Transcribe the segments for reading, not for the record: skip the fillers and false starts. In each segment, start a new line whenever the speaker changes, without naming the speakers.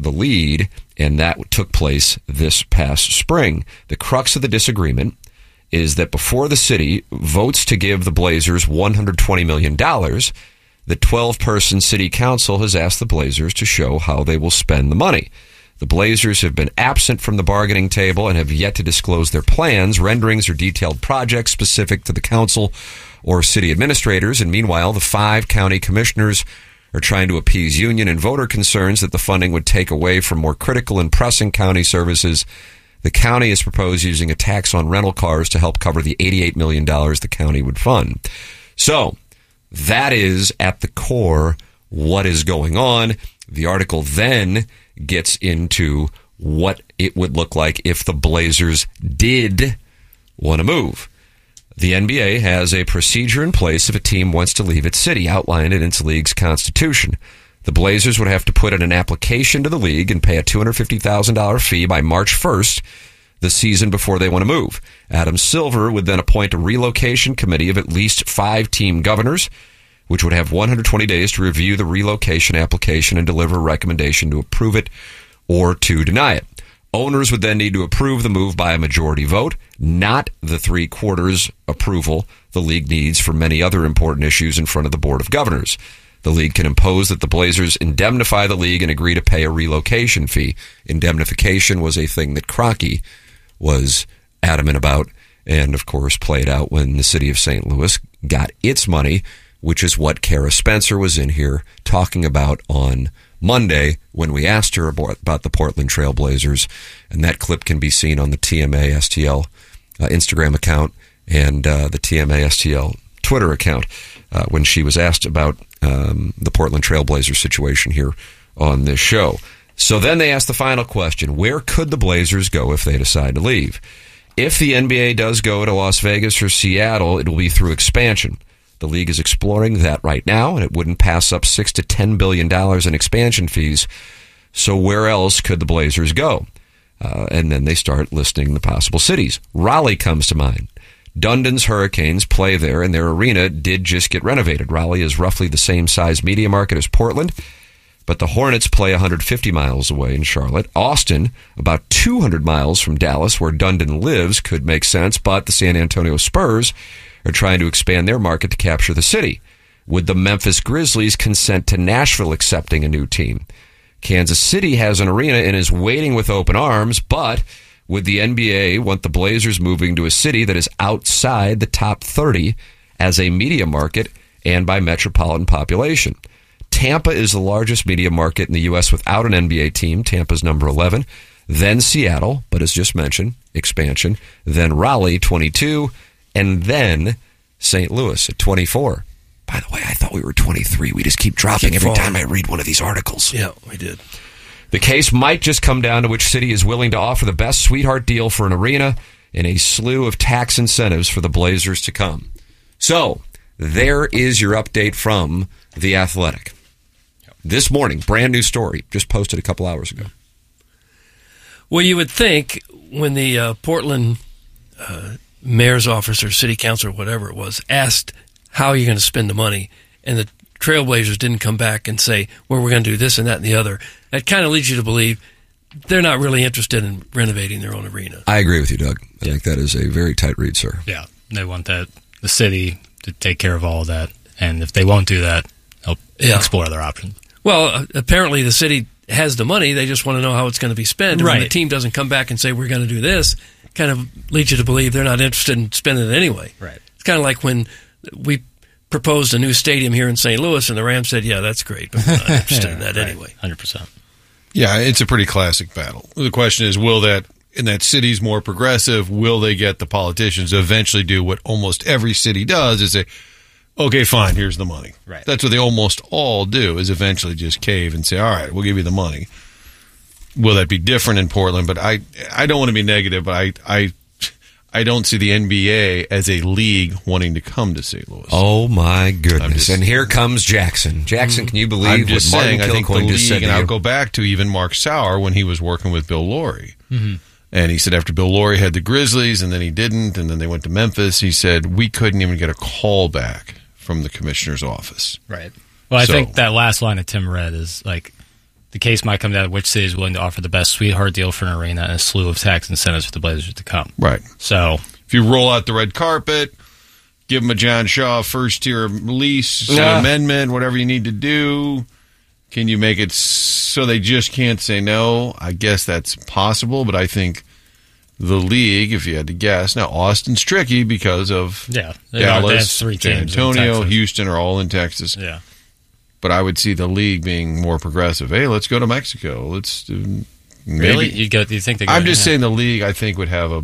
the lead, and that took place this past spring. The crux of the disagreement is that before the city votes to give the Blazers $120 million, the 12-person city council has asked the Blazers to show how they will spend the money. The Blazers have been absent from the bargaining table and have yet to disclose their plans, renderings, or detailed projects specific to the council or city administrators. And meanwhile, the 5 county commissioners are trying to appease union and voter concerns that the funding would take away from more critical and pressing county services. The county has proposed using a tax on rental cars to help cover the $88 million the county would fund. So that is at the core what is going on. The article then gets into what it would look like if the Blazers did want to move. The NBA has a procedure in place if a team wants to leave its city, outlined in its league's constitution. The Blazers would have to put in an application to the league and pay a $250,000 fee by March 1st, the season before they want to move. Adam Silver would then appoint a relocation committee of at least 5 team governors, which would have 120 days to review the relocation application and deliver a recommendation to approve it or to deny it. Owners would then need to approve the move by a majority vote, not the 3/4 approval the league needs for many other important issues in front of the Board of Governors. The league can impose that the Blazers indemnify the league and agree to pay a relocation fee. Indemnification was a thing that Kroenke was adamant about and, of course, played out when the city of St. Louis got its money, which is what Kara Spencer was in here talking about on Monday when we asked her about the Portland Trail Blazers. And that clip can be seen on the TMA STL Instagram account and the TMA STL Twitter account when she was asked about the Portland Trail Blazers situation here on this show. So then they asked the final question: where could the Blazers go if they decide to leave? If the NBA does go to Las Vegas or Seattle, it will be through expansion. The league is exploring that right now, and it wouldn't pass up $6 to $10 billion in expansion fees. So where else could the Blazers go? And then they start listing the possible cities. Raleigh comes to mind. Dundon's Hurricanes play there, and their arena did just get renovated. Raleigh is roughly the same size media market as Portland, but the Hornets play 150 miles away in Charlotte. Austin, about 200 miles from Dallas, where Dundon lives, could make sense, but the San Antonio Spurs are trying to expand their market to capture the city. Would the Memphis Grizzlies consent to Nashville accepting a new team? Kansas City has an arena and is waiting with open arms, but would the NBA want the Blazers moving to a city that is outside the top 30 as a media market and by metropolitan population? Tampa is the largest media market in the U.S. without an NBA team. Tampa's number 11. Then Seattle, but as just mentioned, expansion. Then Raleigh, 22. And then St. Louis at 24. By the way, I thought we were 23. We just keep dropping every time I read one of these articles.
Yeah, we did.
The case might just come down to which city is willing to offer the best sweetheart deal for an arena and a slew of tax incentives for the Blazers to come. So, there is your update from The Athletic. This morning, brand new story, just posted a couple hours ago.
Well, you would think when the Portland mayor's office or city council or whatever it was asked how you're going to spend the money, and the Trailblazers didn't come back and say, well, we're going to do this and that and the other, that kind of leads you to believe they're not really interested in renovating their own arena.
I agree with you, Doug. I think that is a very tight read, sir.
Yeah, they want the city to take care of all of that, and if they won't do that, they'll explore other options.
Well, apparently the city has the money. They just want to know how it's going to be spent. And
right.
When the team doesn't come back and say, we're going to do this, kind of leads you to believe they're not interested in spending it anyway.
Right.
It's kind of like when we proposed a new stadium here in St. Louis, and the Rams said, yeah, that's great, but we're not interested in that anyway.
100%.
Yeah, it's a pretty classic battle. The question is, will that, in that city's more progressive, will they get the politicians to eventually do what almost every city does, is say, okay, fine, here's the money.
Right.
That's what they almost all do, is eventually just cave and say, all right, we'll give you the money. Will that be different in Portland? But I don't want to be negative, but I don't see the NBA as a league wanting to come to St. Louis.
Oh, my goodness. And here comes Jackson. Jackson, can you believe what Martin Kilcoyne just said?
And I'll go back to even Mark Sauer when he was working with Bill Laurie. Mm-hmm. And he said after Bill Laurie had the Grizzlies and then he didn't, and then they went to Memphis, he said, we couldn't even get a call back from the commissioner's office.
Right. Well, I think that last line that Tim read is like the case might come down to which city is willing to offer the best sweetheart deal for an arena and a slew of tax incentives for the Blazers to come.
Right.
So
if you roll out the red carpet, give them a John Shaw first-tier lease, amendment, whatever you need to do, can you make it so they just can't say no? I guess that's possible, but I think the league, if you had to guess, now Austin's tricky because of Dallas, San Antonio, Houston are all in Texas.
Yeah.
But I would see the league being more progressive. Hey, let's go to Mexico. Let's do
really. You think?
I'm just saying the league, I think, would have a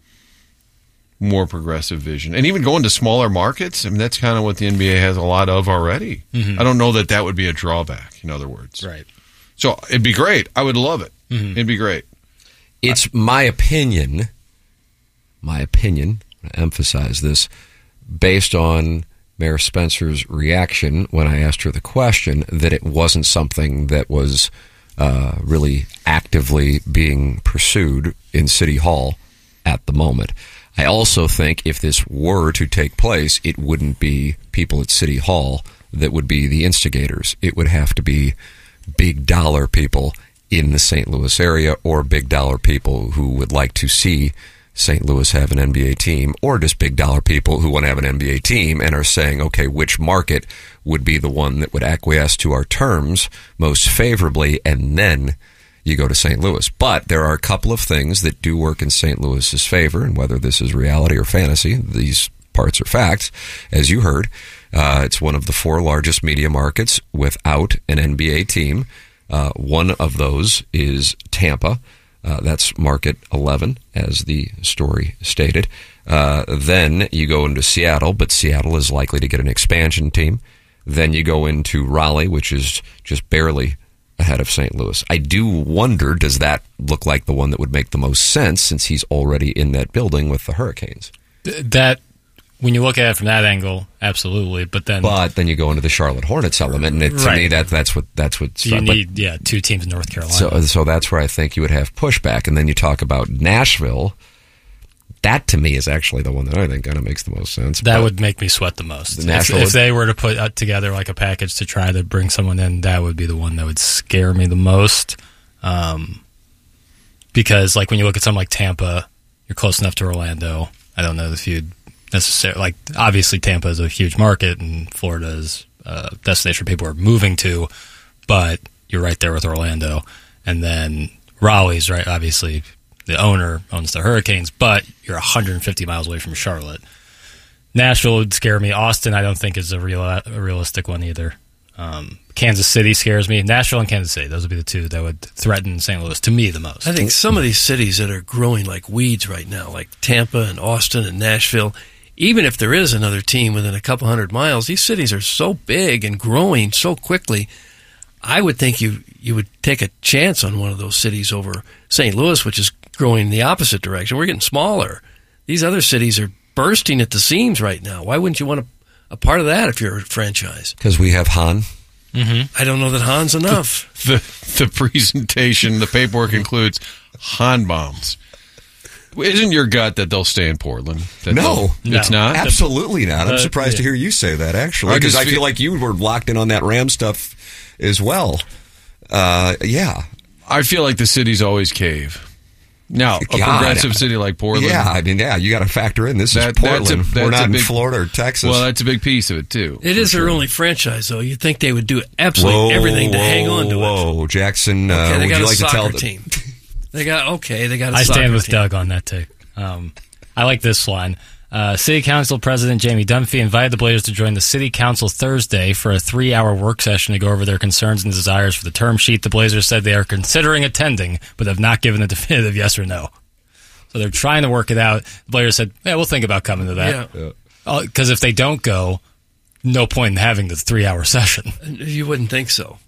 more progressive vision, and even going to smaller markets. I mean, that's kind of what the NBA has a lot of already. I don't know that would be a drawback. In other words,
right?
So it'd be great. I would love it. It'd be great.
It's my opinion. I emphasize this based on Mayor Spencer's reaction when I asked her the question, that it wasn't something that was really actively being pursued in City Hall at the moment. I also think if this were to take place, it wouldn't be people at City Hall that would be the instigators. It would have to be big dollar people in the St. Louis area, or big dollar people who would like to see St. Louis have an NBA team, or just big dollar people who want to have an NBA team and are saying, okay, which market would be the one that would acquiesce to our terms most favorably, and then you go to St. Louis. But there are a couple of things that do work in St. Louis's favor, and whether this is reality or fantasy, these parts are facts. As you heard, it's one of the 4 largest media markets without an NBA team. One of those is Tampa. That's market 11, as the story stated. Then you go into Seattle, but Seattle is likely to get an expansion team. Then you go into Raleigh, which is just barely ahead of St. Louis. I do wonder, does that look like the one that would make the most sense, since he's already in that building with the Hurricanes?
That, when you look at it from that angle, absolutely. But then
you go into the Charlotte Hornets element, and to me that's what
you need. 2 teams in North Carolina.
So that's where I think you would have pushback. And then you talk about Nashville. That to me is actually the one that I think kind of makes the most sense.
That would make me sweat the most. If they were to put together like a package to try to bring someone in, that would be the one that would scare me the most. Because like when you look at something like Tampa, you're close enough to Orlando. I don't know if you'd necessarily, like, obviously Tampa is a huge market and Florida is a destination people are moving to, but you're right there with Orlando. And then Raleigh's right, obviously the owner owns the Hurricanes, but you're 150 miles away from Charlotte. Nashville would scare me. Austin, I don't think is a realistic one either. Kansas City scares me. Nashville and Kansas City, those would be the 2 that would threaten St. Louis to me the most.
I think some of these cities that are growing like weeds right now, like Tampa and Austin and Nashville, even if there is another team within a couple hundred miles, these cities are so big and growing so quickly. I would think you would take a chance on one of those cities over St. Louis, which is growing in the opposite direction. We're getting smaller. These other cities are bursting at the seams right now. Why wouldn't you want a part of that if you're a franchise?
Because we have Han.
I don't know that Han's enough.
The presentation, the paperwork includes Han bombs. Isn't your gut that they'll stay in Portland?
No,
it's not.
Absolutely not. I'm surprised to hear you say that, actually, because I feel like you were locked in on that Ram stuff as well. Yeah,
I feel like the cities always cave. Now, a progressive city like Portland.
Yeah, I mean, you got to factor in this is Portland. We're not in Florida or Texas.
Well, that's a big piece of it, too.
It is their only franchise, though. You'd think they would do absolutely everything to hang on to it.
Whoa, Jackson,
okay,
would you like to tell
team. They got a soccer team.
I stand with Doug on that take. I like this line. City Council President Jamie Dunphy invited the Blazers to join the City Council Thursday for a 3-hour work session to go over their concerns and desires for the term sheet. The Blazers said they are considering attending, but have not given a definitive yes or no. So they're trying to work it out. The Blazers said, we'll think about coming to that. Because if they don't go, no point in having the 3-hour session.
You wouldn't think so.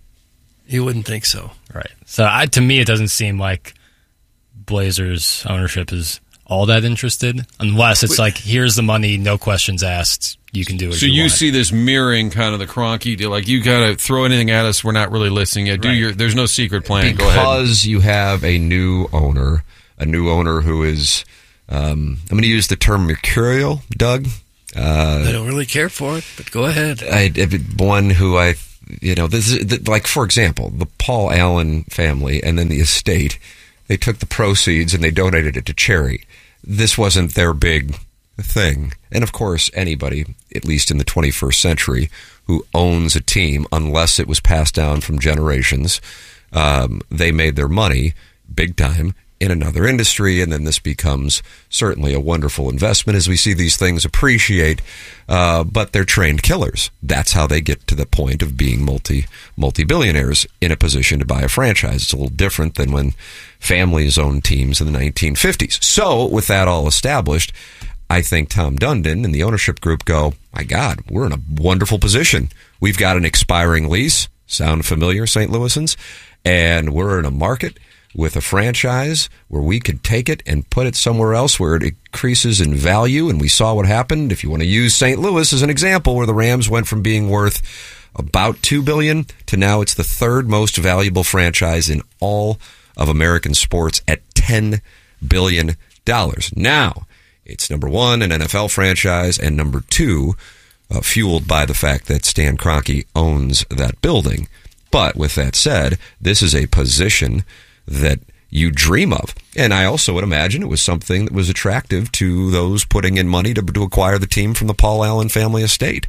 Right. So to me, it doesn't seem like Blazers ownership is all that interested, unless it's like, here's the money, no questions asked, you can do it.
So you see this mirroring kind of the Kroenke deal, like you got to throw anything at us, we're not really listening yet. There's no secret plan. Go ahead.
Because you have a new owner who is, I'm going to use the term mercurial, Doug.
I don't really care for it, but go ahead.
One who I this is like, for example, the Paul Allen family and then the estate, they took the proceeds and they donated it to charity. This wasn't their big thing. And of course, anybody, at least in the 21st century, who owns a team, unless it was passed down from generations, they made their money big time in another industry, and then this becomes certainly a wonderful investment as we see these things appreciate, but they're trained killers. That's how they get to the point of being multi-billionaires in a position to buy a franchise. It's a little different than when families owned teams in the 1950s. So with that all established, I think Tom Dundon and the ownership group go, my God, we're in a wonderful position. We've got an expiring lease, sound familiar, St. Louisans, and we're in a market with a franchise where we could take it and put it somewhere else where it increases in value. And we saw what happened. If you want to use St. Louis as an example, where the Rams went from being worth about $2 billion to now it's the third most valuable franchise in all of American sports at $10 billion. Now, it's number one, an NFL franchise, and number two, fueled by the fact that Stan Kroenke owns that building. But with that said, this is a position that you dream of. And I also would imagine it was something that was attractive to those putting in money to acquire the team from the Paul Allen family estate.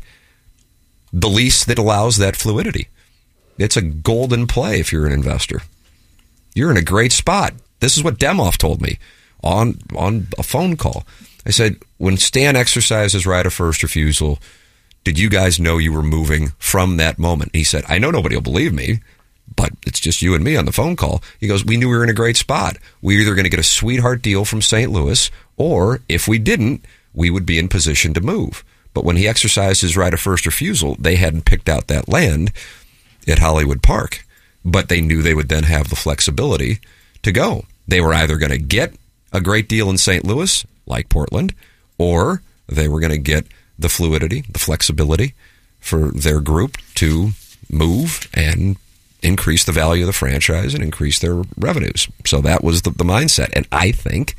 The lease that allows that fluidity. It's a golden play if you're an investor. You're in a great spot. This is what Demoff told me on a phone call. I said, when Stan exercised his right of first refusal, did you guys know you were moving from that moment? He said, I know nobody will believe me, but it's just you and me on the phone call. He goes, we knew we were in a great spot. We were either going to get a sweetheart deal from St. Louis, or if we didn't, we would be in position to move. But when he exercised his right of first refusal, they hadn't picked out that land at Hollywood Park. But they knew they would then have the flexibility to go. They were either going to get a great deal in St. Louis, like Portland, or they were going to get the fluidity, the flexibility for their group to move and increase the value of the franchise and increase their revenues. So that was the mindset. And I think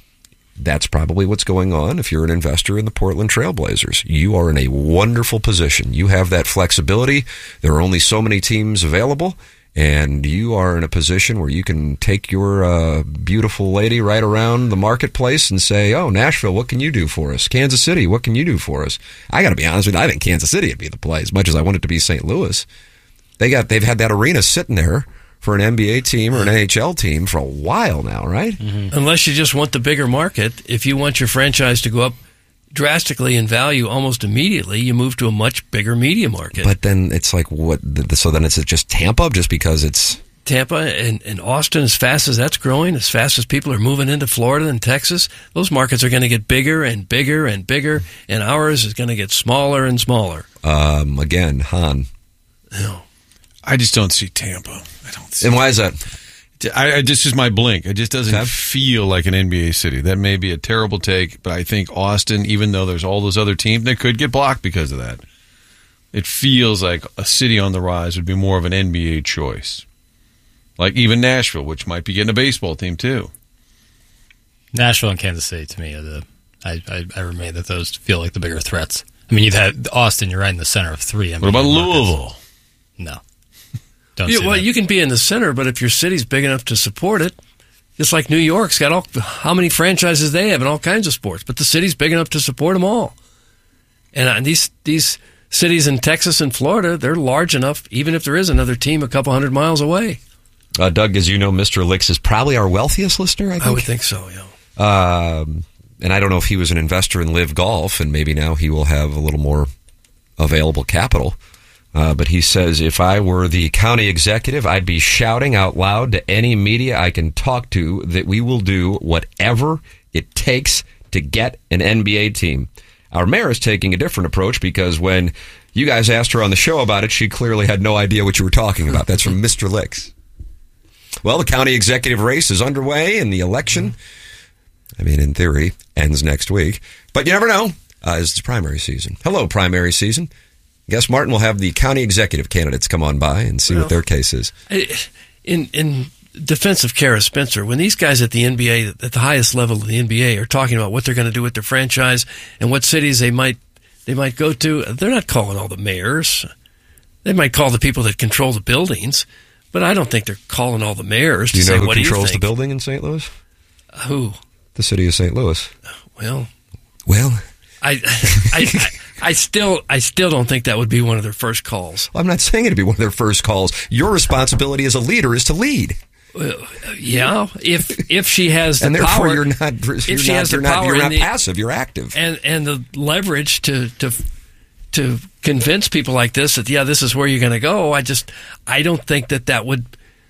that's probably what's going on if you're an investor in the Portland Trailblazers. You are in a wonderful position. You have that flexibility. There are only so many teams available, and you are in a position where you can take your beautiful lady right around the marketplace and say, oh, Nashville, what can you do for us? Kansas City, what can you do for us? I got to be honest with you, I think Kansas City would be the play as much as I want it to be St. Louis. They've had that arena sitting there for an NBA team or an NHL team for a while now, right?
Mm-hmm. Unless you just want the bigger market. If you want your franchise to go up drastically in value almost immediately, you move to a much bigger media market.
But then it's like, what? So then it's just Tampa, just because it's
Tampa and Austin, as fast as that's growing, as fast as people are moving into Florida and Texas, those markets are going to get bigger and bigger and bigger, and ours is going to get smaller and smaller.
Again, Han.
No.
I just don't see Tampa. I don't see.
And why is that?
This is my blink. It just doesn't feel like an NBA city. That may be a terrible take, but I think Austin, even though there's all those other teams, they could get blocked because of that. It feels like a city on the rise would be more of an NBA choice. Like even Nashville, which might be getting a baseball team too.
Nashville and Kansas City, to me, are I remain that those feel like the bigger threats. I mean, you've had Austin, you're right in the center of three.
What about Louisville?
No.
You can be in the center, but if your city's big enough to support it, just like New York's got how many franchises they have in all kinds of sports, but the city's big enough to support them all. And these cities in Texas and Florida, they're large enough, even if there is another team a couple hundred miles away.
Doug, as you know, Mr. Licks is probably our wealthiest listener, I think.
I would think so, yeah.
And I don't know if he was an investor in Live Golf, and maybe now he will have a little more available capital. But he says, if I were the county executive, I'd be shouting out loud to any media I can talk to that we will do whatever it takes to get an NBA team. Our mayor is taking a different approach because when you guys asked her on the show about it, she clearly had no idea what you were talking about. That's from Mr. Licks. Well, the county executive race is underway, and the election, I mean, in theory, ends next week. But you never know. It's primary season. Hello, primary season. Guess Martin will have the county executive candidates come on by and see what their case is.
In defense of Kara Spencer, when these guys at the NBA, at the highest level of the NBA, are talking about what they're going to do with their franchise and what cities they might go to, they're not calling all the mayors. They might call the people that control the buildings, but I don't think they're calling all the mayors to
Do you know
say,
who
what do you
controls
think?
the building in St. Louis?
Who?
The city of St. Louis.
Well, I still don't think that would be one of their first calls.
I'm not saying it'd be one of their first calls. Your responsibility as a leader is to lead.
Yeah, if she has the
and therefore
power,
you're not passive, you're active.
And the leverage to convince people like this that this is where you're going to go. I don't think that would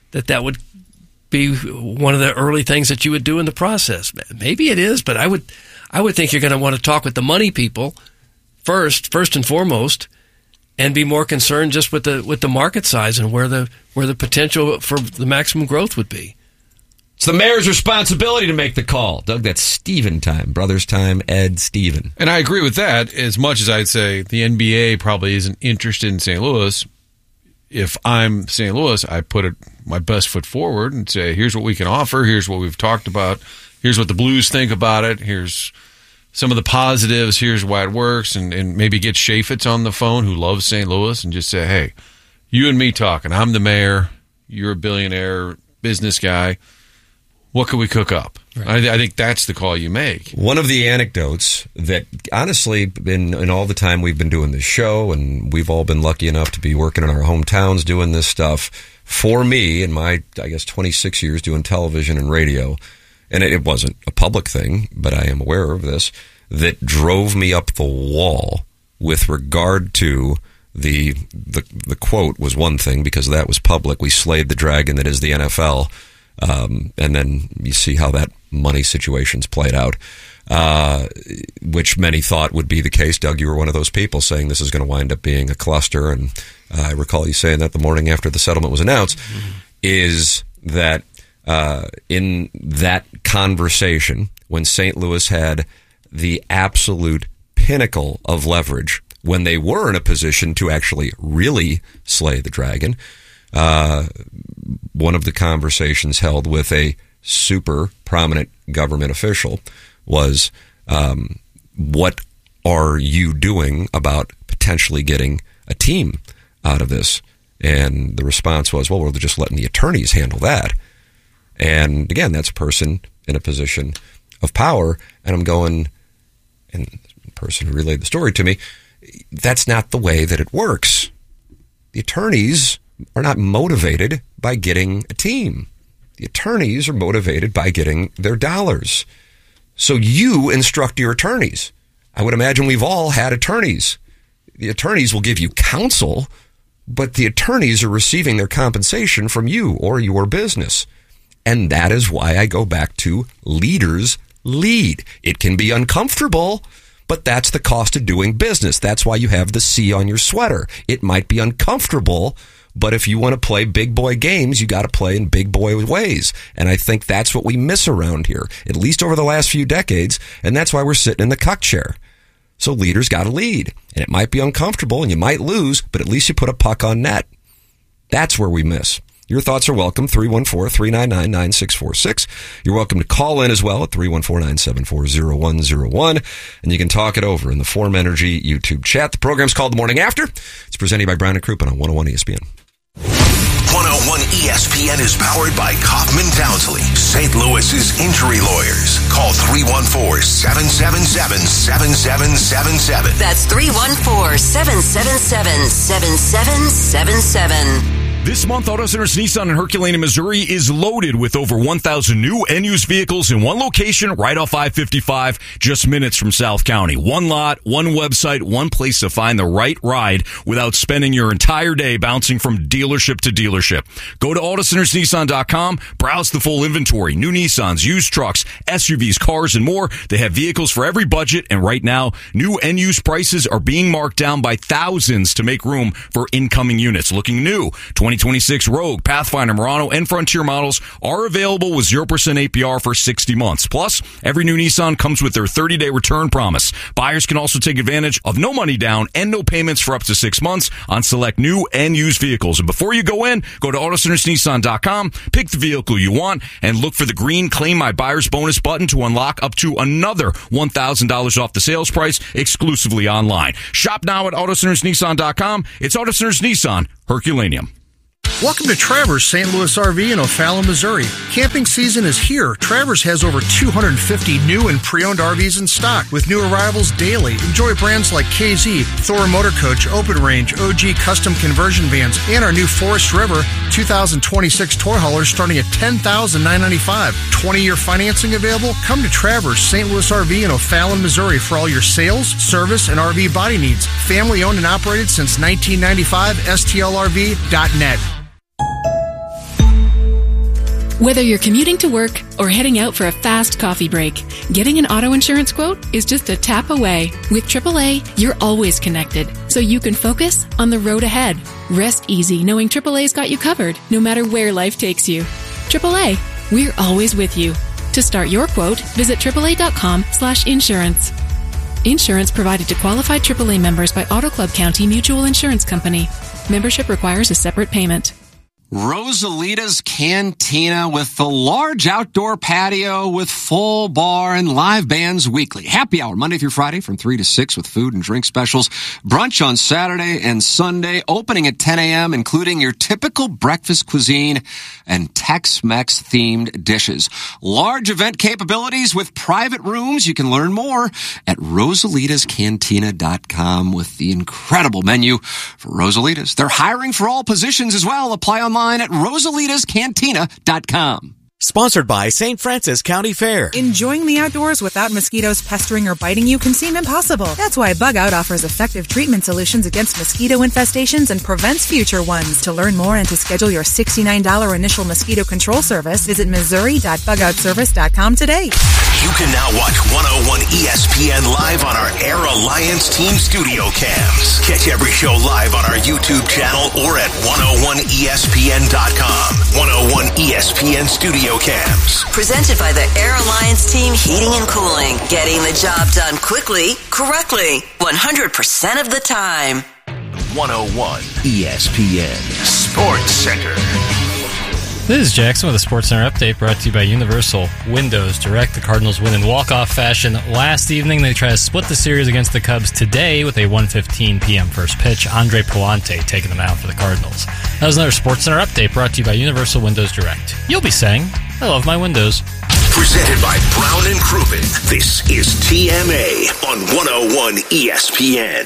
be one of the early things that you would do in the process. Maybe it is, but I would think you're going to want to talk with the money people first and foremost, and be more concerned just with the market size and where the potential for the maximum growth would be.
It's the mayor's responsibility to make the call. Doug, that's Steven time. Brothers time, Ed, Steven.
And I agree with that as much as I'd say the NBA probably isn't interested in St. Louis. If I'm St. Louis, I put my best foot forward and say, here's what we can offer. Here's what we've talked about. Here's what the Blues think about it. Here's some of the positives. Here's why it works. And maybe get Chaffetz on the phone, who loves St. Louis, and just say, hey, you and me talking. I'm the mayor. You're a billionaire business guy. What can we cook up? Right. I think that's the call you make.
One of the anecdotes that, honestly, in all the time we've been doing this show, and we've all been lucky enough to be working in our hometowns doing this stuff, for me, in my, 26 years doing television and radio, and it wasn't a public thing, but I am aware of this, that drove me up the wall with regard to the quote was one thing, because that was public. We slayed the dragon that is the NFL. And then you see how that money situation's played out, which many thought would be the case. Doug, you were one of those people saying this is going to wind up being a cluster, and I recall you saying that the morning after the settlement was announced, is that in that conversation, when St. Louis had the absolute pinnacle of leverage, when they were in a position to actually really slay the dragon, one of the conversations held with a super prominent government official was, what are you doing about potentially getting a team out of this? And the response was, well, we're just letting the attorneys handle that. And again, that's a person in a position of power. And I'm going, and the person who relayed the story to me, that's not the way that it works. The attorneys are not motivated by getting a team. The attorneys are motivated by getting their dollars. So you instruct your attorneys. I would imagine we've all had attorneys. The attorneys will give you counsel, but the attorneys are receiving their compensation from you or your business. And that is why I go back to leaders lead. It can be uncomfortable, but that's the cost of doing business. That's why you have the C on your sweater. It might be uncomfortable, but if you want to play big boy games, you got to play in big boy ways. And I think that's what we miss around here, at least over the last few decades. And that's why we're sitting in the cuck chair. So leaders got to lead. And it might be uncomfortable and you might lose, but at least you put a puck on net. That's where we miss. Your thoughts are welcome, 314-399-9646. You're welcome to call in as well at 314-974-0101. And you can talk it over in the Form Energy YouTube chat. The program's called The Morning After. It's presented by Brown and Crouppen on 101 ESPN.
101 ESPN is powered by Kaufman Townsley, St. Louis's injury lawyers. Call 314-777-7777.
That's 314-777-7777.
This month, Auto Centers Nissan in Herculaneum, Missouri is loaded with over 1,000 new and used vehicles in one location right off I-55, just minutes from South County. One lot, one website, one place to find the right ride without spending your entire day bouncing from dealership to dealership. Go to AutoCentersNissan.com, browse the full inventory, new Nissans, used trucks, SUVs, cars, and more. They have vehicles for every budget, and right now, new and used prices are being marked down by thousands to make room for incoming units. Looking new, 2026 Rogue, Pathfinder, Murano, and Frontier models are available with 0% APR for 60 months. Plus, every new Nissan comes with their 30-day return promise. Buyers can also take advantage of no money down and no payments for up to 6 months on select new and used vehicles. And before you go in, go to AutoCentersNissan.com, pick the vehicle you want, and look for the green Claim My Buyer's Bonus button to unlock up to another $1,000 off the sales price exclusively online. Shop now at AutoCentersNissan.com. It's Auto Centers Nissan, Herculaneum.
Welcome to Travers St. Louis RV in O'Fallon, Missouri. Camping season is here. Travers has over 250 new and pre-owned RVs in stock with new arrivals daily. Enjoy brands like KZ, Thor Motor Coach, Open Range, OG Custom Conversion Vans, and our new Forest River 2026 toy haulers starting at $10,995. 20-year financing available? Come to Travers St. Louis RV in O'Fallon, Missouri for all your sales, service, and RV body needs. Family owned and operated since 1995, STLRV.net.
Whether you're commuting to work or heading out for a fast coffee break, getting an auto insurance quote is just a tap away. With AAA, you're always connected, so you can focus on the road ahead. Rest easy knowing AAA's got you covered, no matter where life takes you. AAA, we're always with you. To start your quote, visit AAA.com/insurance. Insurance provided to qualified AAA members by Auto Club County Mutual Insurance Company. Membership requires a separate payment.
Rosalita's Cantina with the large outdoor patio with full bar and live bands weekly. Happy hour Monday through Friday from 3 to 6 with food and drink specials. Brunch on Saturday and Sunday, opening at 10 a.m., including your typical breakfast cuisine and Tex-Mex themed dishes. Large event capabilities with private rooms. You can learn more at rosalitascantina.com with the incredible menu for Rosalitas. They're hiring for all positions as well. Apply online at rosalitascantina.com.
Sponsored by St. Francis County Fair.
Enjoying the outdoors without mosquitoes pestering or biting you can seem impossible. That's why Bug Out offers effective treatment solutions against mosquito infestations and prevents future ones. To learn more and to schedule your $69 initial mosquito control service, visit Missouri.bugoutservice.com today.
You can now watch 101 ESPN live on our Air Alliance Team Studio Cams. Catch every show live on our YouTube channel or at 101ESPN.com. 101 ESPN Studio Cams.
Presented by the Air Alliance Team Heating and Cooling. Getting the job done quickly, correctly, 100% of the time.
101 ESPN Sports Center.
This is Jackson with a SportsCenter update brought to you by Universal Windows Direct. The Cardinals win in walk-off fashion last evening. They try to split the series against the Cubs today with a 1:15 p.m. first pitch. Andre Pallante taking them out for the Cardinals. That was another SportsCenter update brought to you by Universal Windows Direct. You'll be saying, I love my windows.
Presented by Brown and Crouppen. This is TMA on 101 ESPN.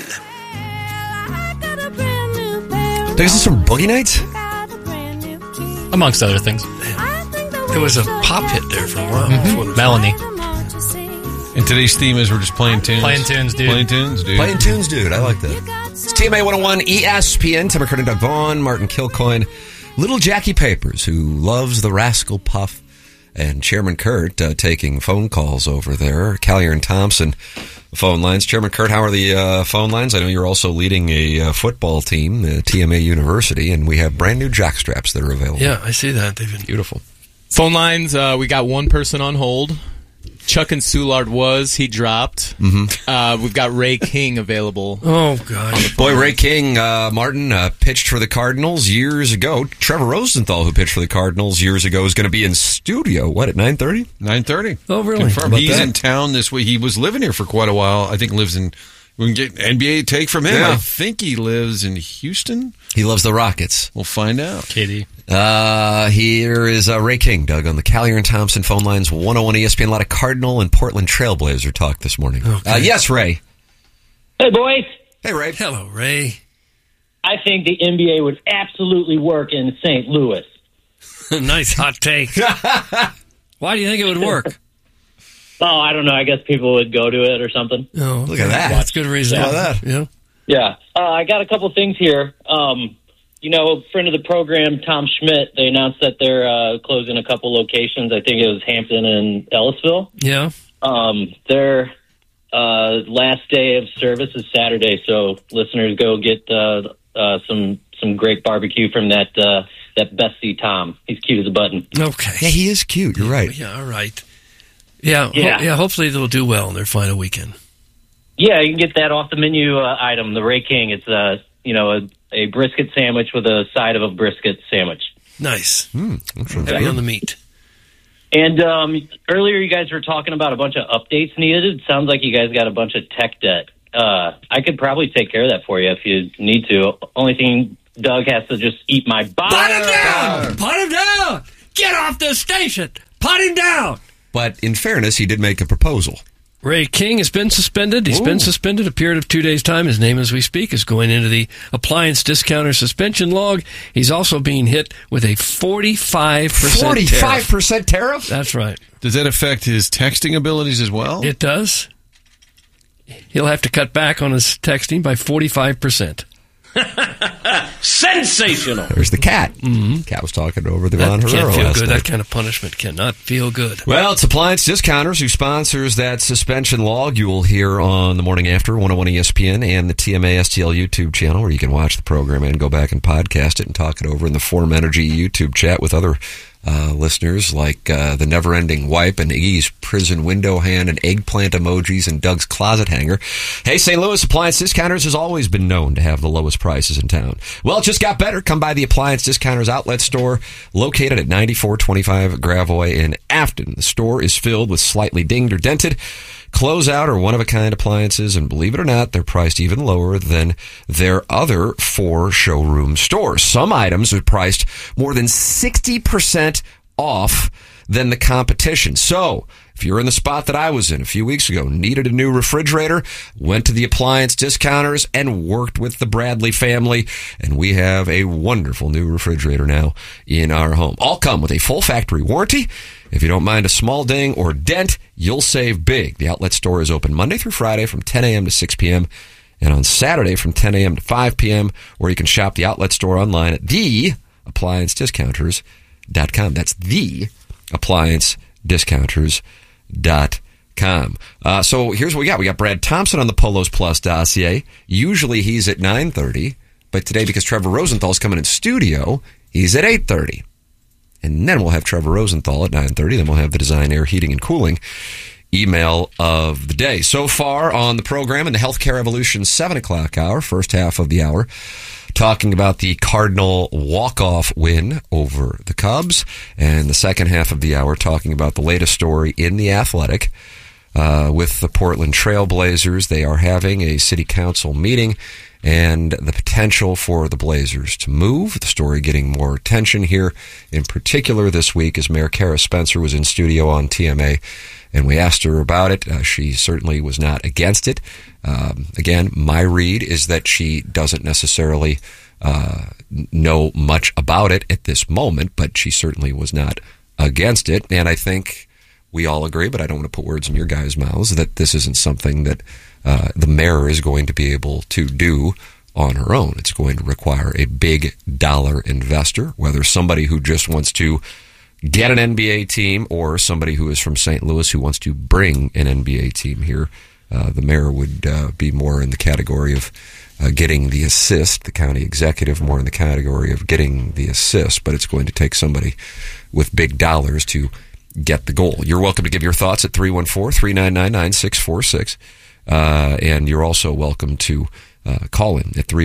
This is some Boogie Nights?
Amongst other things.
There was a pop hit there for a while.
Mm-hmm. Melanie.
And today's theme is we're just playing tunes.
Playing tunes, dude.
Playing tunes, dude.
Playing tunes, dude. I like that. It's TMA 101 ESPN. Tim McCurdy, Doug Vaughn, Martin Kilcoyne, little Jackie Papers, who loves the Rascal Puff, and Chairman Kurt taking phone calls over there. Callier and Thompson, phone lines. Chairman Kurt, how are the phone lines? I know you're also leading a football team, TMA University, and we have brand new jockstraps that are available.
Yeah, I see that. They've been
beautiful.
Phone lines, we got one person on hold. Chuck and Soulard he dropped.
Mm-hmm.
We've got Ray King available.
Oh, gosh.
Boy, Ray King, Martin, pitched for the Cardinals years ago. Trevor Rosenthal, who pitched for the Cardinals years ago, is going to be in studio, at 9:30?
9:30.
Oh, really?
Confirmed. He's in town this week. He was living here for quite a while. I think lives in... We can get NBA take from him.
Yeah.
I think he lives in Houston.
He loves the Rockets.
We'll find out.
KD.
Here is Ray King, Doug, on the Callier and Thompson phone lines, 101 ESPN. A lot of Cardinal and Portland Trailblazer talk this morning.
Okay.
Yes, Ray.
Hey, boys.
Hey, Ray.
Hello, Ray.
I think the NBA would absolutely work in St. Louis.
Nice hot take. Why do you think it would work?
Oh, I don't know. I guess people would go to it or something.
Oh,
look at that.
That's good reason.
Look at that.
Yeah. I got a couple things here. Friend of the program, Tom Schmidt, they announced that they're closing a couple locations. I think it was Hampton and Ellisville.
Yeah.
Their last day of service is Saturday, so listeners go get some some great barbecue from that Bessie Tom. He's cute as a button.
Okay.
Yeah, he is cute. You're right.
Yeah, all right. Yeah. Hopefully they'll do well in their final weekend.
Yeah, you can get that off the menu item, the Ray King. It's a brisket sandwich with a side of a brisket sandwich.
Nice.
Heavy
on the meat.
And earlier you guys were talking about a bunch of updates needed. It sounds like you guys got a bunch of tech debt. I could probably take care of that for you if you need to. Only thing, Doug has to just eat my butt.
Put him down! Put him down! Get off the station! Put him down!
But in fairness, he did make a proposal.
Ray King has been suspended. He's been suspended a period of 2 days' time. His name, as we speak, is going into the appliance discounter suspension log. He's also being hit with a 45%
45% tariff?
That's right.
Does that affect his texting abilities as well?
It does. He'll have to cut back on his texting by 45%.
Sensational.
There's the cat.
Mm-hmm.
Cat was talking over the
That
Ron
can't
Herrera
feel
last
good.
night.
That kind of punishment cannot feel good.
Well, it's Appliance Discounters who sponsors that suspension log you will hear on the morning after 101 ESPN and the TMA STL YouTube channel, where you can watch the program and go back and podcast it and talk it over in the Form Energy YouTube chat with other listeners like the Never-Ending Wipe and Iggy's prison window hand and eggplant emojis and Doug's closet hanger. Hey, St. Louis Appliance Discounters has always been known to have the lowest prices in town. Well, it just got better. Come by the Appliance Discounters outlet store located at 9425 Gravois in Afton. The store is filled with slightly dinged or dented closeout or one-of-a-kind appliances, and believe it or not, they're priced even lower than their other 4 showroom stores. Some items are priced more than 60% off than the competition. So, if you're in the spot that I was in a few weeks ago, needed a new refrigerator, went to the Appliance Discounters and worked with the Bradley family, and we have a wonderful new refrigerator now in our home. All come with a full factory warranty. If you don't mind a small ding or dent, you'll save big. The outlet store is open Monday through Friday from 10 a.m. to 6 p.m. and on Saturday from 10 a.m. to 5 p.m., or you can shop the outlet store online at theappliancediscounters.com. That's theappliancediscounters.com. So here's what we got. We got Brad Thompson on the Polos Plus dossier. Usually he's at 9:30, but today, because Trevor Rosenthal's coming in studio, he's at 8:30. And then we'll have Trevor Rosenthal at 9:30. Then we'll have the Design Air Heating and Cooling email of the day. So far on the program in the Healthcare Evolution 7 o'clock hour, first half of the hour, talking about the Cardinal walk-off win over the Cubs. And the second half of the hour, talking about the latest story in The Athletic with the Portland Trail Blazers. They are having a city council meeting and the potential for the Blazers to move. The story getting more attention here, in particular this week, as Mayor Kara Spencer was in studio on TMA, and we asked her about it. She certainly was not against it. Again, my read is that she doesn't necessarily know much about it at this moment, but she certainly was not against it. And I think we all agree, but I don't want to put words in your guys' mouths, that this isn't something that the mayor is going to be able to do on her own. It's going to require a big dollar investor, whether somebody who just wants to get an NBA team or somebody who is from St. Louis who wants to bring an NBA team here. The mayor would be more in the category of getting the assist, the county executive more in the category of getting the assist, but it's going to take somebody with big dollars to get the goal. You're welcome to give your thoughts at 314-399-9646. And you're also welcome to call in at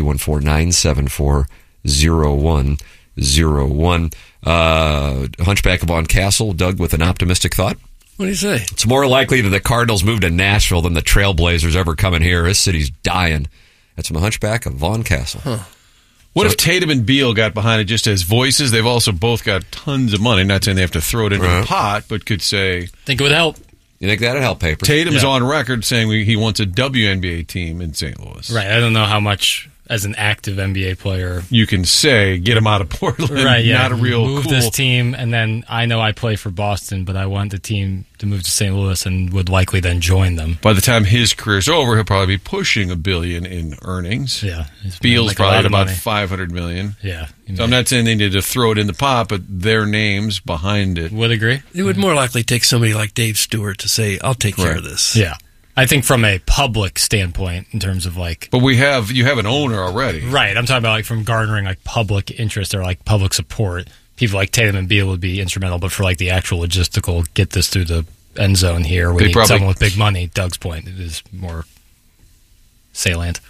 314-974-0101. Hunchback of Von Castle, Doug, with an optimistic thought.
What do you say?
It's more likely that the Cardinals move to Nashville than the Trailblazers ever coming here. This city's dying. That's from the Hunchback of Von Castle.
Huh. What if Tatum and Beal got behind it just as voices? They've also both got tons of money. Not saying they have to throw it into the pot, but could say...
Think it would help.
You think that'd help, Paper?
Tatum's on record saying he wants a WNBA team in St. Louis.
Right. I don't know how much, as an active NBA player,
you can say, get him out of Portland.
Right, yeah.
Not a real
move
cool
this team, and then I know I play for Boston, but I want the team to move to St. Louis and would likely then join them.
By the time his career's over, he'll probably be pushing $1 billion in earnings.
Yeah.
Beal's probably at about $500 million.
Yeah.
So I'm not saying they need to throw it in the pot, but their names behind it.
Would agree.
It would more likely take somebody like Dave Stewart to say, I'll take care of this.
Yeah. I think from a public standpoint, in terms of like,
But you have an owner already.
right? I'm talking about like from garnering like public interest or like public support. People like Tatum and Beal would be instrumental, but for like the actual logistical, get this through the end zone here, we need someone with big money. Doug's point is more salient.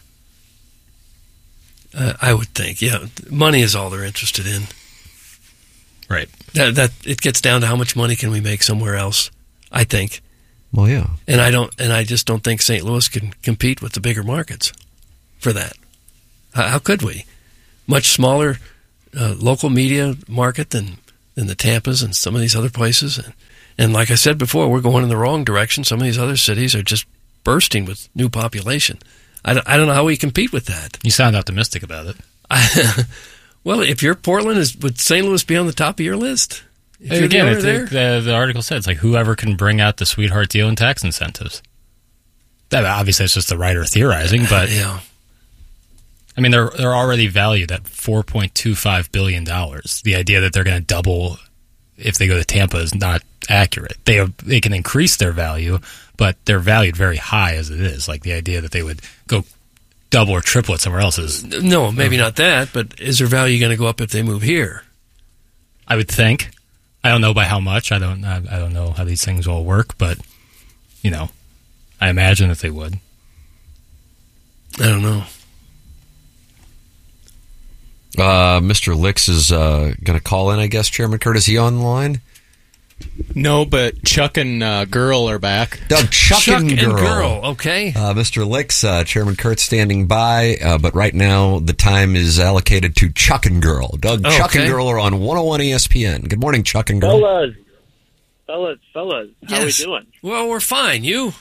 I would think, yeah, money is all they're interested in.
Right.
That it gets down to how much money can we make somewhere else. I think.
Well, yeah.
And I just don't think St. Louis can compete with the bigger markets for that. How could we? Much smaller local media market than the Tampas and some of these other places. And like I said before, we're going in the wrong direction. Some of these other cities are just bursting with new population. I don't know how we compete with that.
You sound optimistic about it.
Well, if you're Portland, would St. Louis be on the top of your list?
Again, I think the article said it's like whoever can bring out the sweetheart deal and tax incentives. That obviously it's just the writer theorizing, but
yeah.
I mean, they're already valued at $4.25 billion. The idea that they're going to double if they go to Tampa is not accurate. They can increase their value, but they're valued very high as it is. Like the idea that they would go double or triple it somewhere else is...
No, maybe not that, but is their value going to go up if they move here?
I would think. I don't know by how much. I don't know how these things all work, but, you know, I imagine that they would.
I don't know.
Mr. Licks is going to call in, I guess. Chairman Kurt, is he on the line?
No, but Chuck and Girl are back.
Doug, Chuck and Girl.
Okay.
Mr. Licks, Chairman Kurt standing by, but right now the time is allocated to Chuck and Girl. Doug, Chuck and Girl are on 101 ESPN. Good morning, Chuck and Girl.
Fellas, how we doing?
Well, we're fine. You?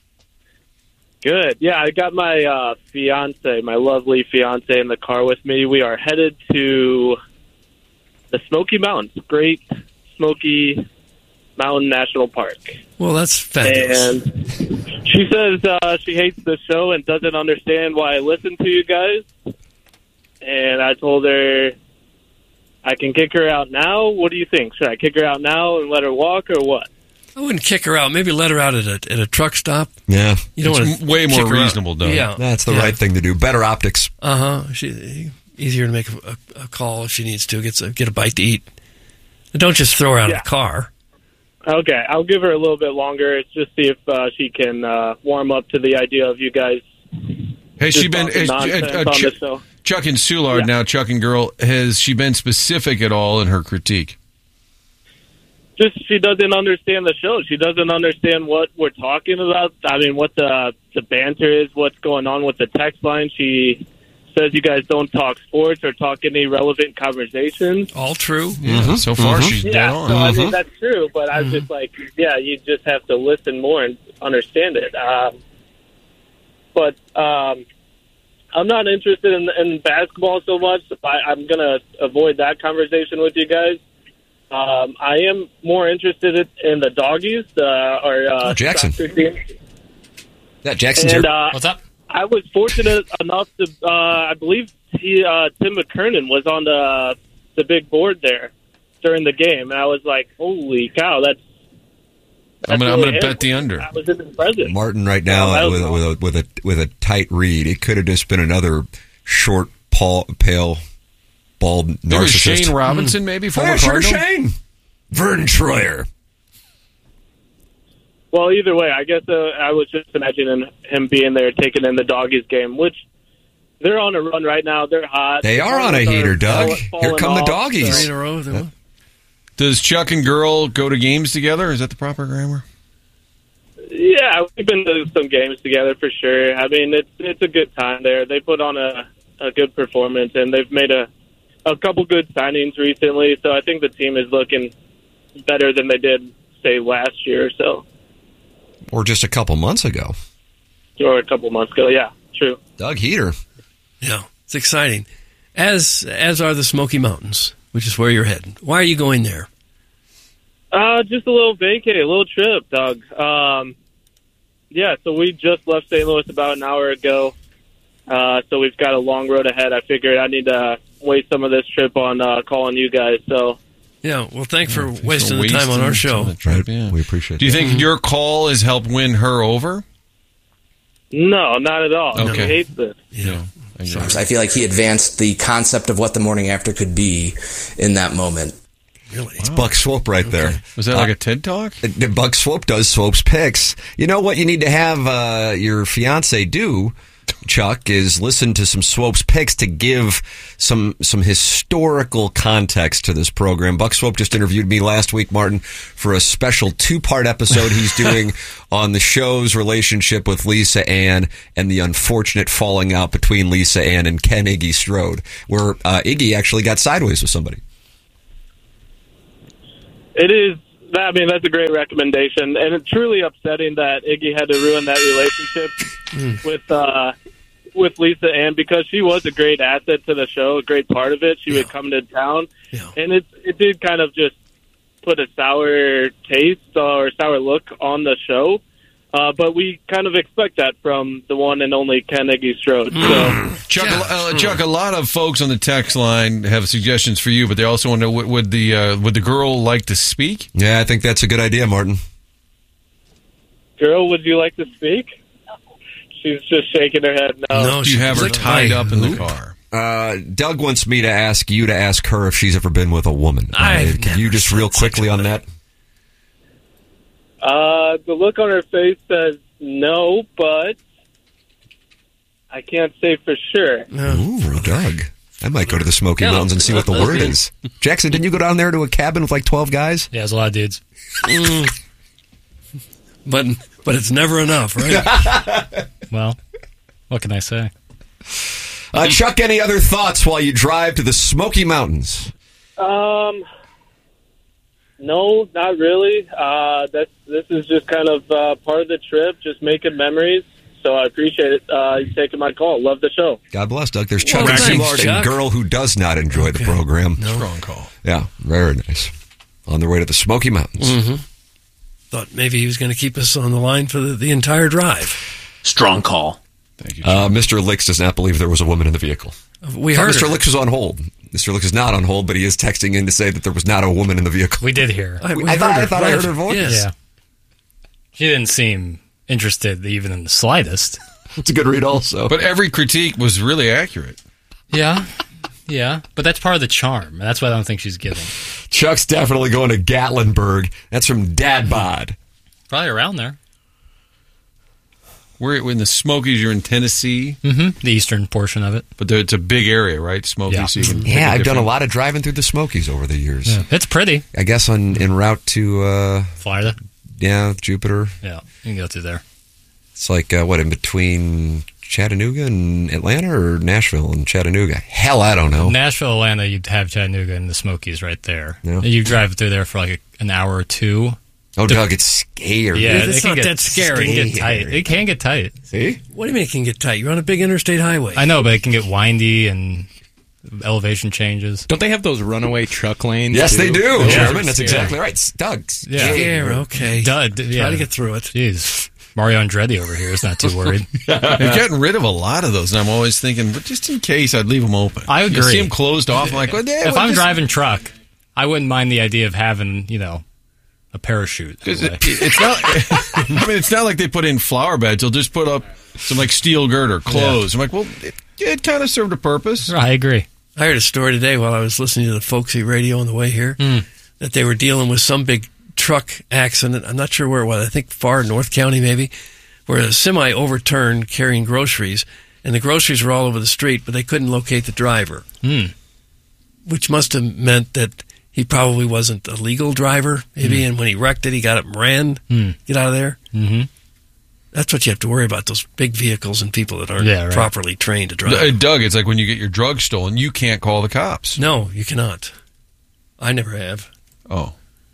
Good. Yeah, I got my my lovely fiance in the car with me. We are headed to the Smoky Mountains, Great Smoky Mountain National Park.
Well, that's fabulous.
And she says she hates the show and doesn't understand why I listen to you guys. And I told her I can kick her out now. What do you think? Should I kick her out now and let her walk or what?
I wouldn't kick her out. Maybe let her out at a truck stop.
Yeah.
You don't want to
way more reasonable, though.
Yeah.
That's the right thing to do. Better optics.
Easier to make a call if she needs to. Get a bite to eat. Don't just throw her out of the car.
Okay, I'll give her a little bit longer. Just see if she can warm up to the idea of you guys.
Has she been Chuck and Soulard now? Chuck and Girl, has she been specific at all in her critique?
Just she doesn't understand the show. She doesn't understand what we're talking about. I mean, what the banter is, what's going on with the text line. She says you guys don't talk sports or talk any relevant conversations.
All true.
Yeah, so far she's dead on.
So, I mean, that's true, but I'm just like, you just have to listen more and understand it. But I'm not interested in basketball so much. I'm going to avoid that conversation with you guys. I am more interested in the Doggies.
Jackson. Yeah, Jackson's
and,
here. What's up?
I was fortunate enough to, I believe Tim McKernan was on the big board there during the game, and I was like, holy cow, that's
I'm going to bet the under.
I was impressive.
Martin right now with a tight read. It could have just been another short, pale, bald narcissist.
There was Shane Robinson, maybe, former Cardinal?
Shane. Vern Troyer.
Well, either way, I guess I was just imagining him being there taking in the Doggies game, which they're on a run right now. They're hot.
They are on a heater, Doug. Here come the Doggies.
Does Chuck and Girl go to games together? Is that the proper grammar?
Yeah, we've been to some games together for sure. I mean, it's a good time there. They put on a good performance, and they've made a couple good signings recently, so I think the team is looking better than they did, say, last year or so.
Or just a couple months ago.
Or a couple months ago, yeah, true.
Doug Heater.
Yeah, it's exciting. As are the Smoky Mountains, which is where you're heading. Why are you going there?
Just a little vacay, a little trip, Doug. Yeah, so we just left St. Louis about an hour ago, so we've got a long road ahead. I figured I need to waste some of this trip on calling you guys, so...
Yeah, well, thanks for wasting the time on our show.
Right. Yeah. We appreciate it.
Do you think your call has helped win her over?
No, not at all.
Okay.
He hates this.
Yeah.
I feel like he advanced the concept of what the morning after could be in that moment.
Really?
It's Buck Swope right there.
Was that like a TED Talk?
Buck Swope does Swope's Picks. You know what you need to have your fiance do, Chuck, is listen to some Swope's Picks to give some historical context to this program. Buck Swope just interviewed me last week, Martin, for a special 2-part episode he's doing on the show's relationship with Lisa Ann and the unfortunate falling out between Lisa Ann and Ken Iggy Strode, where Iggy actually got sideways with somebody.
It is. I mean, that's a great recommendation, and it's truly upsetting that Iggy had to ruin that relationship with Lisa Ann, because she was a great asset to the show, a great part of it. She would come to town, and it did kind of just put a sour taste or sour look on the show. But we kind of expect that from the one and only Ken Iggy Strode. So.
Chuck, a lot of folks on the text line have suggestions for you, but they also want to know, would the girl like to speak?
Yeah, I think that's a good idea, Martin.
Girl, would you like to speak? She's just shaking her head no.
Do you have her tied up in the car?
Doug wants me to ask you to ask her if she's ever been with a woman. Can you just real quickly on that?
The look on her face says no, but I can't say for sure.
Ooh, Doug. I might go to the Smoky Mountains and see what the word is. Jackson, didn't you go down there to a cabin with like 12 guys?
Yeah, there's a lot of dudes.
But it's never enough, right?
Well, what can I say?
Chuck, any other thoughts while you drive to the Smoky Mountains?
No, not really. This is just kind of part of the trip, just making memories. So I appreciate it. You taking my call. Love the show.
God bless, Doug. There's Chuck and Soulard, a girl who does not enjoy the program.
No. Strong call.
Yeah, very nice. On their way to the Smoky Mountains.
Mm-hmm. Thought maybe he was going to keep us on the line for the entire drive.
Strong call.
Thank you.
Mr. Licks does not believe there was a woman in the vehicle.
We heard
Mr. Licks was on hold. Mr. Licks is not on hold, but he is texting in to say that there was not a woman in the vehicle.
We did hear.
I thought I heard her voice.
Yes. Yeah. She didn't seem interested even in the slightest.
It's a good read also.
But every critique was really accurate.
Yeah. Yeah. But that's part of the charm. That's what I don't think she's giving.
Chuck's definitely going to Gatlinburg. That's from Dad Bod.
Probably around there.
We're in the Smokies. You're in Tennessee.
Mm-hmm. The eastern portion of it.
But it's a big area, right? Smokies.
Yeah,
so you can
I've done a lot of driving through the Smokies over the years.
Yeah. It's pretty.
I guess en route to...
Florida?
Yeah, Jupiter.
Yeah, you can go through there.
It's like, in between Chattanooga and Atlanta, or Nashville and Chattanooga? Hell, I don't know.
Nashville, Atlanta, you'd have Chattanooga and the Smokies right there.
Yeah.
You drive through there for like an hour or two.
Oh, Doug, it's scary.
Yeah,
it's not that scary.
It can get tight. It can get tight.
See?
What do you mean it can get tight? You're on a big interstate highway.
I know, but it can get windy and elevation changes.
Don't they have those runaway truck lanes?
Yes,
too?
they do,
Yeah.
Chairman. That's exactly right. Doug.
Yeah.
Scare, okay.
Try
to get through it.
Jeez. Mario Andretti over here is not too worried.
They've gotten rid of a lot of those, and I'm always thinking, but just in case, I'd leave them open.
I agree.
You see them closed off, I'm like,
if I'm driving truck, I wouldn't mind the idea of having, a parachute.
Because it's not. I mean, it's not like they put in flower beds. They'll just put up some like steel girder clothes. I'm like, well, it kind of served a purpose.
I agree.
I heard a story today while I was listening to the folksy radio on the way here that they were dealing with some big truck accident. I'm not sure where it was. I think far North County maybe, where a semi overturned carrying groceries, and the groceries were all over the street, but they couldn't locate the driver, which must have meant that he probably wasn't a legal driver, maybe, and when he wrecked it, he got up and ran. Get out of there.
Mm-hmm.
That's what you have to worry about, those big vehicles and people that aren't properly trained to drive.
Doug, it's like when you get your drugs stolen, you can't call the cops.
No, you cannot. I never have.
Oh.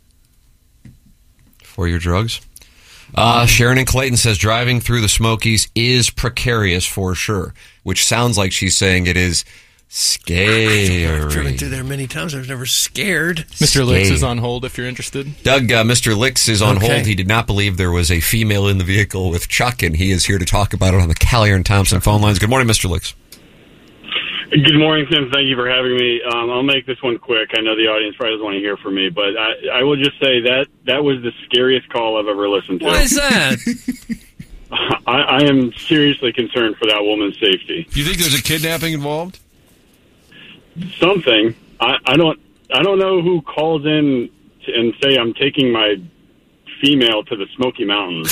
For your drugs? Sharon and Clayton says driving through the Smokies is precarious for sure, which sounds like she's saying it is scary.
I've driven through there many times. I was never scared.
Mr. Licks is on hold if you're interested.
Doug, Mr. Licks is on hold. He did not believe there was a female in the vehicle with Chuck, and he is here to talk about it on the Callier and Thompson phone lines. Good morning, Mr. Licks.
Good morning, Tim. Thank you for having me. I'll make this one quick. I know the audience probably doesn't want to hear from me, but I will just say that was the scariest call I've ever listened to.
Why is that?
I am seriously concerned for that woman's safety.
You think there's a kidnapping involved?
Something. I don't know who calls in and say I'm taking my female to the Smoky Mountains.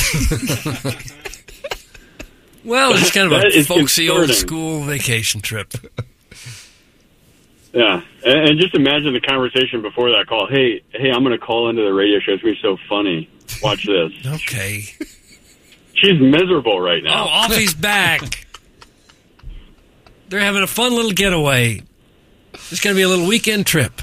Well, it's kind of
That
a
is
folksy old
concerning.
school vacation trip.
Yeah, and just imagine the conversation before that call. Hey, I'm going to call into the radio show. It's going to be so funny. Watch this.
Okay.
She's miserable right now.
Oh, Offie's back. They're having a fun little getaway. It's going to be a little weekend trip.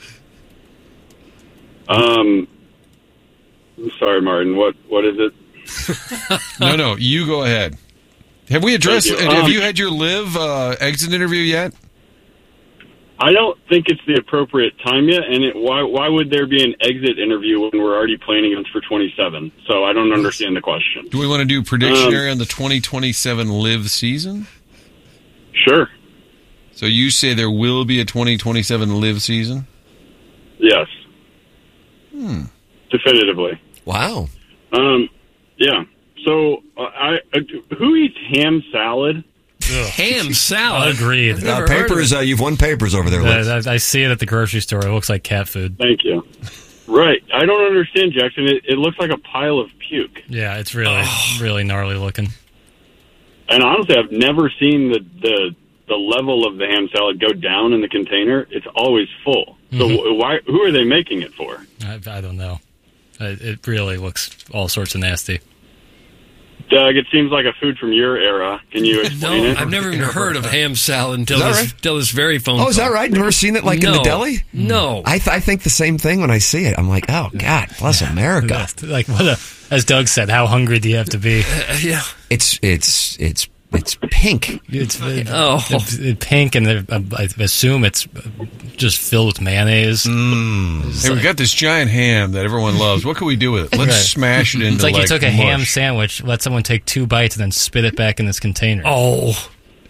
I'm sorry, Martin. What is it?
No, you go ahead. Have we addressed?
Thank you.
Have you had your live exit interview yet?
I don't think it's the appropriate time yet, and why would there be an exit interview when we're already planning on for 27? So I don't understand the question.
Do we want to do predictionary on the 2027 live season?
Sure.
So you say there will be a 2027 live season?
Yes. Definitively.
Wow.
Yeah. So who eats ham salad?
Ham salad?
Agreed.
Papers. You've won papers over there, Liz.
I see it at the grocery store. It looks like cat food.
Thank you. Right. I don't understand, Jackson. It looks like a pile of puke.
Yeah, it's really gnarly looking.
And honestly, I've never seen the level of the ham salad go down in the container. It's always full. So who are they making it for?
I don't know. It really looks all sorts of nasty.
Doug, it seems like a food from your era. Can you explain it?
I've never even heard of ham salad until this very phone call.
Oh, is that right? Never seen it in the deli?
No.
I think the same thing when I see it. I'm like, oh, God, bless America.
Like, as Doug said, how hungry do you have to be?
Yeah.
It's pink.
It's pink, and I assume it's just filled with mayonnaise.
Hey, we got this giant ham that everyone loves. What can we do with it? Let's smash it into
It's like you took a
mush.
ham sandwich, let someone take 2 bites, and then spit it back in this container.
Oh.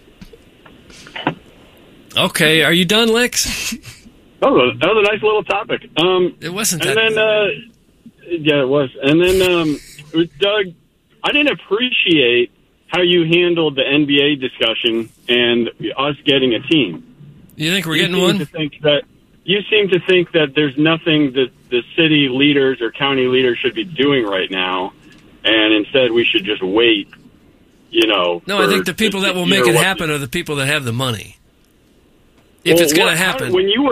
Okay, are you done, Lex?
That was a nice little topic.
It wasn't
and
that...
then, yeah, it was. And then, Doug, I didn't appreciate how you handled the NBA discussion and us getting a team.
You think we're getting one?
You seem to think that there's nothing that the city leaders or county leaders should be doing right now, and instead we should just wait,
No, I think the people that will make it happen are the people that have the money. If it's going to happen.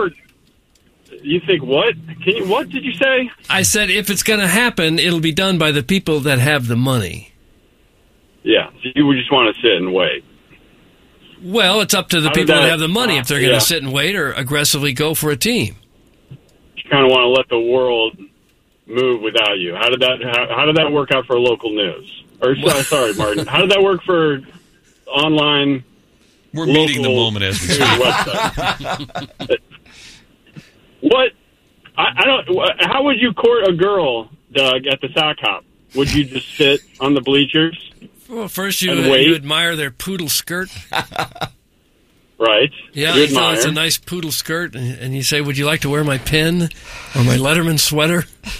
You think what? What did you say?
I said if it's going to happen, it'll be done by the people that have the money.
Yeah, so you would just want to sit and wait.
Well, it's up to the people that have the money if they're going to sit and wait or aggressively go for a team.
You kind of want to let the world move without you. How did that work out for local news? Or sorry, Martin. How did that work for online?
We're meeting the moment as we speak.
Website? What? I don't. How would you court a girl, Doug, at the sock hop? Would you just sit on the bleachers?
Well, first you admire their poodle skirt.
Right.
Yeah, you thought it's a nice poodle skirt, and you say, would you like to wear my pin or my Letterman sweater?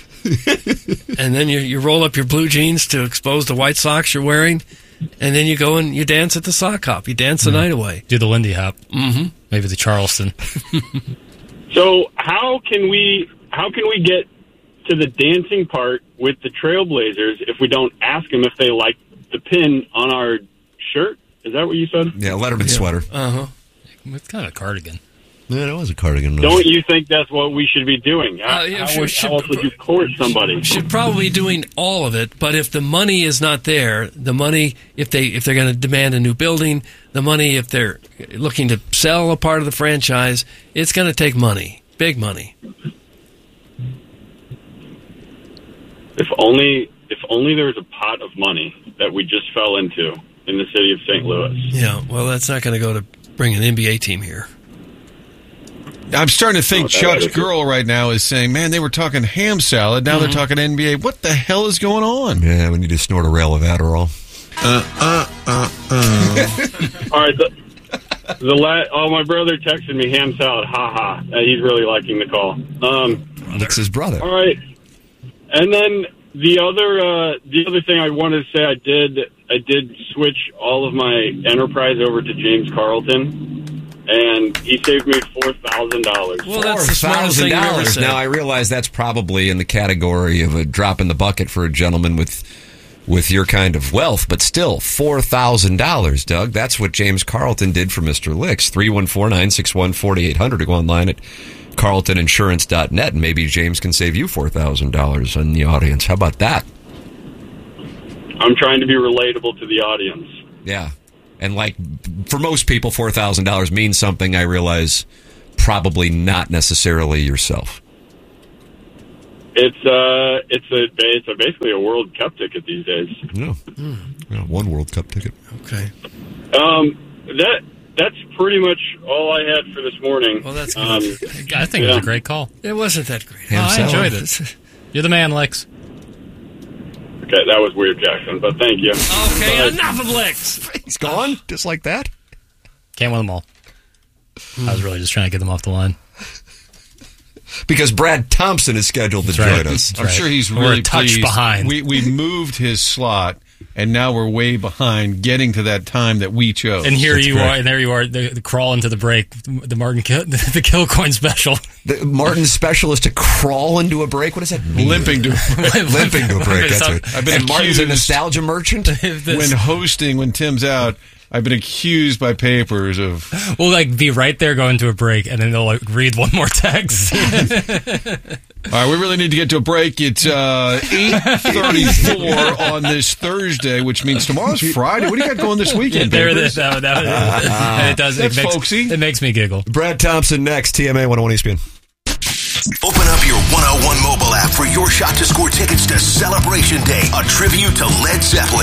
And then you roll up your blue jeans to expose the white socks you're wearing, and then you go and you dance at the sock hop. You dance the night away.
Do the Lindy Hop.
Mm-hmm.
Maybe the Charleston.
So how can we get to the dancing part with the Trailblazers if we don't ask them if they like the pin on our shirt? Is that what you said?
Yeah, Letterman sweater.
Uh-huh.
It's kind of a cardigan.
Yeah, it was a cardigan.
Don't you think that's what we should be doing? How else would you court somebody?
Should probably be doing all of it, but if the money is not there, the money, if they're going to demand a new building, the money, if they're looking to sell a part of the franchise, it's going to take money, big money.
If only there was a pot of money that we just fell into in the city of St. Louis.
Yeah, well, that's not going to go to bring an NBA team here.
I'm starting to think Chuck's girl right now is saying, man, they were talking ham salad. Now they're talking NBA. What the hell is going on?
Yeah, we need to snort a rail of Adderall.
All right. My brother texted me ham salad. Ha ha. He's really liking the call.
That's his brother.
All right. And then the other thing I wanted to say, I did I did switch all of my enterprise over to James Carlton, and he saved me $4,000.
Well, that's the smartest thing you've ever said.
Now, I realize that's probably in the category of a drop in the bucket for a gentleman with your kind of wealth, but still, $4,000, Doug. That's what James Carlton did for Mr. Licks. 314-961-4800 to go online at carltoninsurance.net, and maybe James can save you $4,000 in the audience. How about that?
I'm trying to be relatable to the audience.
Yeah. And like, for most people, $4,000 means something, I realize, probably not necessarily yourself.
It's basically a World Cup ticket these days.
No. Yeah, one World Cup ticket.
Okay.
That's pretty much all I had for this morning.
Well, that's good.
I think it was a great call.
It wasn't that great.
I enjoyed it. You're the man, Lex.
Okay, that was weird, Jackson, but thank you.
Okay, enough of Lex.
He's gone, just like that.
Can't win them all. I was really just trying to get them off the line.
Because Brad Thompson is scheduled to join us.
I'm sure he's
We're
really
a touch
pleased.
behind.
We moved his slot, and now we're way behind getting to that time that we chose.
And here you are, and there you are, the crawl into the break, the Martin, the Kilcoin special.
The Martin special is to crawl into a break? What does that mean?
Limping to
a break, that's right.
I've been
and Martin's a nostalgia merchant?
When Tim's out, I've been accused by papers of...
We'll be right there going to a break, and then they'll read one more text.
All right, we really need to get to a break. It's 8:34 on this Thursday, which means tomorrow's Friday. What do you got going this weekend, papers?
It does.
That's folksy.
It makes me giggle.
Brad Thompson next, TMA 101 ESPN.
Open up your 101 mobile app for your shot to score tickets to Celebration Day, a tribute to Led Zeppelin.